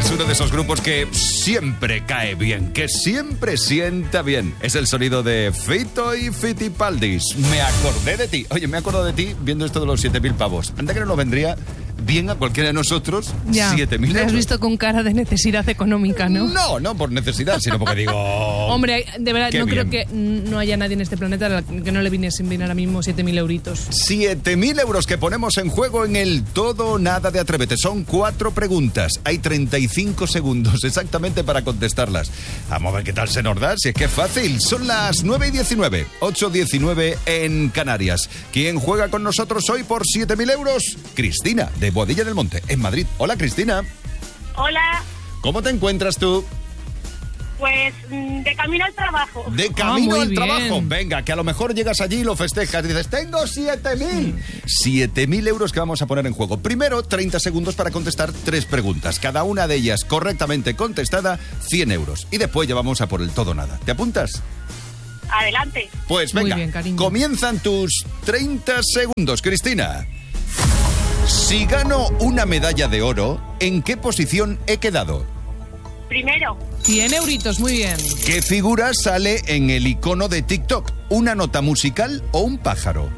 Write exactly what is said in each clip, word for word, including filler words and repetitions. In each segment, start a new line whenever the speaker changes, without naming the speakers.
es uno de esos grupos que siempre cae bien, que siempre sienta bien. Es el sonido de Fito y Fitipaldis. Me acordé de ti. Oye, me acuerdo de ti viendo esto de los siete mil pavos. Anda que no nos vendría bien a cualquiera de nosotros
ya,
siete mil euros.
Me has visto con cara de necesidad económica, ¿no?
No, no por necesidad, sino porque digo...
Hombre, de verdad, no
bien.
creo que no haya nadie en este planeta que no le viniese bien ahora mismo siete mil euritos.
siete mil euros que ponemos en juego en el todo o nada de Atrévete. Son cuatro preguntas. Hay treinta y cinco segundos exactamente para contestarlas. Vamos a ver qué tal se nos da, si es que es fácil. Son las nueve y diecinueve, ocho diecinueve en Canarias. ¿Quién juega con nosotros hoy por siete mil euros? Cristina, de Boadilla del Monte, en Madrid. Hola, Cristina.
Hola.
¿Cómo te encuentras tú?
Pues de camino al trabajo.
De camino
ah,
al
bien.
trabajo. Venga, que a lo mejor llegas allí y lo festejas. Dices, tengo siete mil. siete mil euros que vamos a poner en juego. Primero, treinta segundos para contestar tres preguntas. Cada una de ellas correctamente contestada, cien euros. Y después ya vamos a por el todo o nada. ¿Te apuntas?
Adelante.
Pues venga,
Muy bien, cariño.
Comienzan tus treinta segundos, Cristina. Si gano una medalla de oro, ¿en qué posición he quedado?
Primero.
cien euritos, muy bien.
¿Qué figura sale en el icono de TikTok? ¿Una nota musical o un pájaro?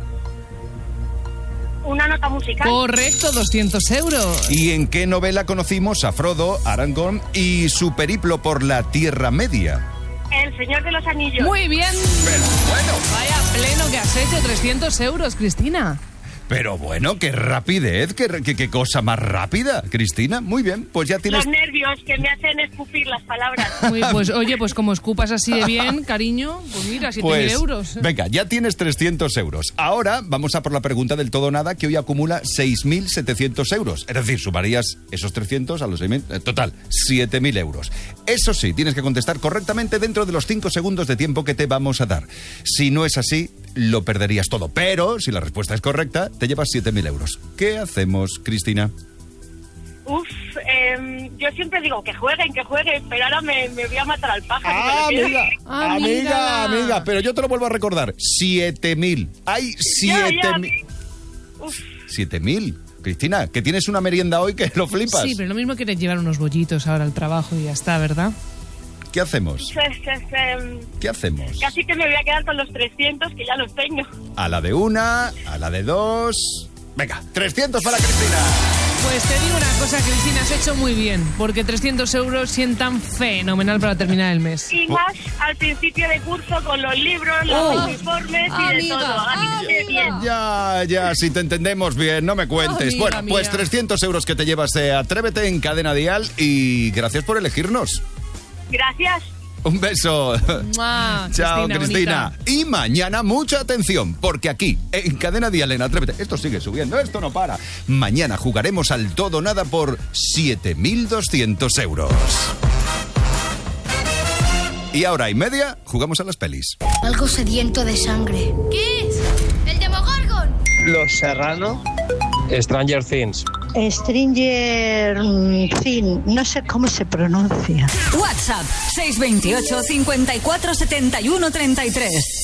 Una nota musical.
Correcto, doscientos euros.
¿Y en qué novela conocimos a Frodo, Aragorn y su periplo por la Tierra Media?
El Señor de los Anillos.
Muy bien.
Pero bueno.
Vaya pleno que has hecho, trescientos euros, Cristina.
Pero bueno, qué rapidez, qué, qué, qué cosa más rápida, Cristina. Muy bien, pues ya tienes...
Los nervios que me hacen escupir las palabras.
Muy, pues oye, pues como escupas así de bien, cariño, pues mira, siete mil
Pues,
euros.
venga, ya tienes trescientos euros. Ahora vamos a por la pregunta del todo o nada, que hoy acumula seis mil setecientos euros. Es decir, sumarías esos trescientos a los seis mil, eh, total, siete mil euros. Eso sí, tienes que contestar correctamente dentro de los cinco segundos de tiempo que te vamos a dar. Si no es así, lo perderías todo. Pero si la respuesta es correcta, te llevas siete mil euros. ¿Qué hacemos, Cristina?
Uf, eh, yo siempre digo que jueguen, que jueguen, pero ahora me, me voy a matar al pájaro.
Ah,
me lo
amiga,
quiero-
amiga, amiga, pero yo te lo vuelvo a recordar. siete mil. Hay siete mil.
Uf,
siete mil. Cristina, que tienes una merienda hoy que lo flipas.
Sí, pero lo mismo quieres llevar unos bollitos ahora al trabajo y ya está, ¿verdad?
¿Qué hacemos?
pues, pues, eh,
¿Qué hacemos?
casi que me voy a quedar con los trescientos que ya los tengo.
A la de una, a la de dos... Venga, trescientos para Cristina.
Pues te digo una cosa, Cristina, has hecho muy bien, porque trescientos euros sientan fenomenal para terminar el mes.
Y más al principio de curso con los libros, los
Oh,
uniformes y de
amiga,
todo. Así que bien.
Ya, ya, si te entendemos bien, no me cuentes.
Amiga
bueno, pues
mía.
trescientos euros que te llevas de Atrévete en Cadena Dial y gracias por elegirnos.
Gracias.
Un beso.
¡Mua!
Chao,
Cristina,
Cristina.
bonita.
Y mañana, mucha atención, porque aquí, en Cadena Dial, en Atrévete, esto sigue subiendo, esto no para. Mañana jugaremos al todo o nada por siete mil doscientos euros. Y ahora y media, jugamos a las pelis.
Algo sediento de sangre.
¿Qué es? ¡El Demogorgon!
Los Serrano.
Stranger Things.
Stranger Things, no sé cómo se pronuncia.
WhatsApp seis dos ocho, cincuenta y cuatro, setenta y uno, treinta y tres.